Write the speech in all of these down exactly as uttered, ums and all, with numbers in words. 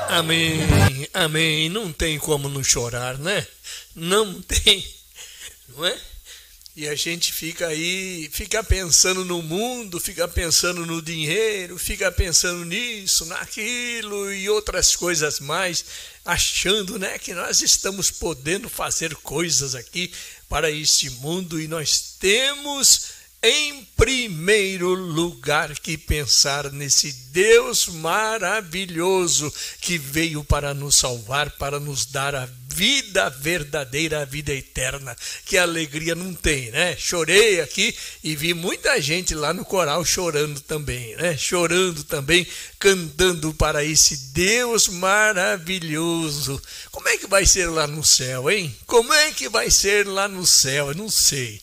Amém, amém. Não tem como não chorar, né? Não tem, não é? E a gente fica aí, fica pensando no mundo, fica pensando no dinheiro, fica pensando nisso, naquilo e outras coisas mais, achando, né, que nós estamos podendo fazer coisas aqui para este mundo e nós temos em primeiro lugar que pensar nesse Deus maravilhoso que veio para nos salvar, para nos dar a vida verdadeira, a vida eterna. Que alegria não tem, né? Chorei aqui e vi muita gente lá no coral chorando também, né? Chorando também, cantando para esse Deus maravilhoso. Como é que vai ser lá no céu, hein? Como é que vai ser lá no céu? Eu não sei.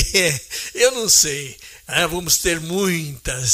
Eu não sei. Ah, vamos ter muitas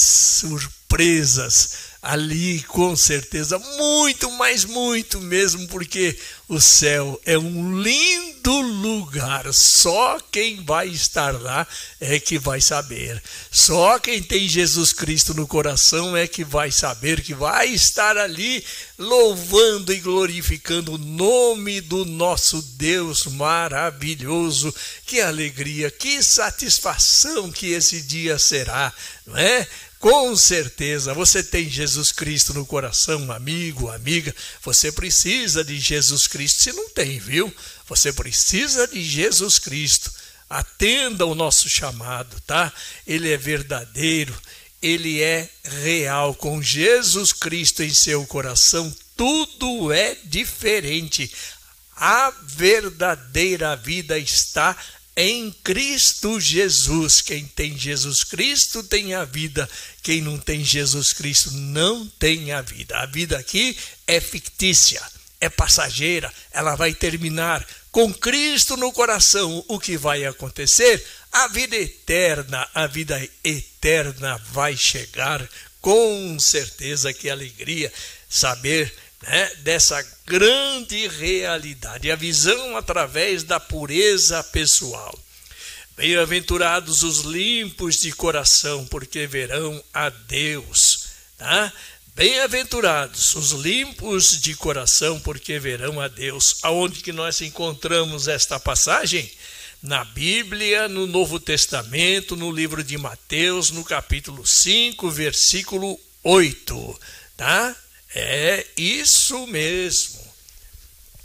surpresas ali, com certeza, muito, mas muito mesmo, porque o céu é um lindo lugar. Só quem vai estar lá é que vai saber. Só quem tem Jesus Cristo no coração é que vai saber, que vai estar ali louvando e glorificando o nome do nosso Deus maravilhoso. Que alegria, que satisfação que esse dia será, não é? Com certeza, você tem Jesus Cristo no coração, amigo, amiga. Você precisa de Jesus Cristo. Se não tem, viu? Você precisa de Jesus Cristo. Atenda o nosso chamado, tá? Ele é verdadeiro, ele é real. Com Jesus Cristo em seu coração, tudo é diferente. A verdadeira vida está em Cristo Jesus. Quem tem Jesus Cristo tem a vida. Quem não tem Jesus Cristo não tem a vida. A vida aqui é fictícia, é passageira, ela vai terminar. Com Cristo no coração, o que vai acontecer? A vida eterna, a vida eterna vai chegar. Com certeza, que alegria saber, né, dessa grande realidade, a visão através da pureza pessoal. Bem-aventurados os limpos de coração, porque verão a Deus, tá? Bem-aventurados os limpos de coração, porque verão a Deus. Aonde que nós encontramos esta passagem? Na Bíblia, no Novo Testamento, no livro de Mateus, no capítulo cinco, versículo oito, tá? É isso mesmo.